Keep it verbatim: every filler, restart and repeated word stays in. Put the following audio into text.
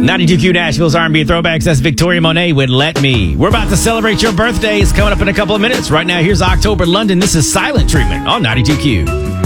ninety-two Q Nashville's R and B Throwbacks. That's Victoria Monet with Let Me. We're about to celebrate your birthdays coming up in a couple of minutes. Right now, here's October London. This is Silent Treatment on ninety-two Q.